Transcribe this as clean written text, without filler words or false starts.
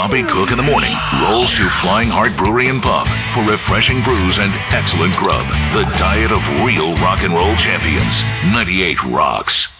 Bobby Cook in the morning rolls to Flying Heart Brewery and Pub for refreshing brews and excellent grub. The diet of real rock and roll champions. 98 rocks.